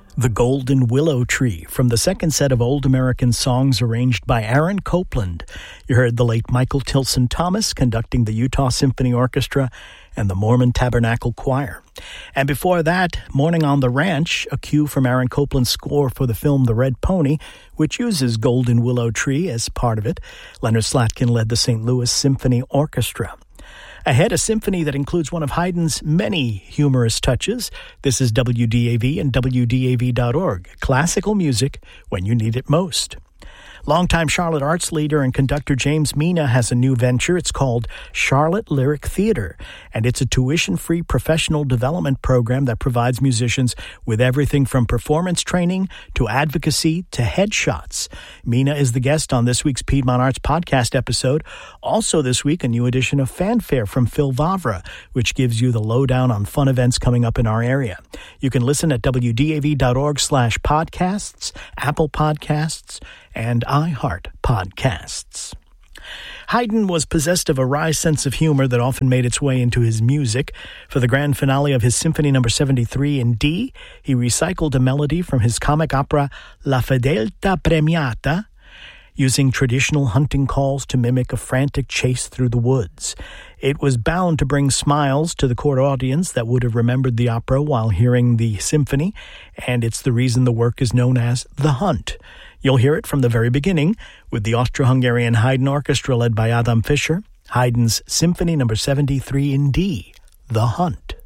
The Golden Willow Tree, from the second set of Old American songs arranged by Aaron Copland. You heard the late Michael Tilson Thomas conducting the Utah Symphony Orchestra and the Mormon Tabernacle Choir. And before that, Morning on the Ranch, a cue from Aaron Copland's score for the film The Red Pony, which uses Golden Willow Tree as part of it. Leonard Slatkin led the St. Louis Symphony Orchestra. Ahead, a symphony that includes one of Haydn's many humorous touches. This is WDAV and WDAV.org. Classical music when you need it most. Longtime Charlotte arts leader and conductor James Mina has a new venture. It's called Charlotte Lyric Theater, and it's a tuition-free professional development program that provides musicians with everything from performance training to advocacy to headshots. Mina is the guest on this week's Piedmont Arts Podcast episode. Also this week, a new edition of Fanfare from Phil Vavra, which gives you the lowdown on fun events coming up in our area. You can listen at WDAV.org/podcasts, Apple Podcasts, and iHeart Podcasts. Haydn was possessed of a wry sense of humor that often made its way into his music. For the grand finale of his Symphony No. 73 in D, he recycled a melody from his comic opera La Fedeltà Premiata, using traditional hunting calls to mimic a frantic chase through the woods. It was bound to bring smiles to the court audience that would have remembered the opera while hearing the symphony, and it's the reason the work is known as The Hunt. You'll hear it from the very beginning with the Austro-Hungarian Haydn Orchestra led by Adam Fischer, Haydn's Symphony No. 73 in D, The Hunt.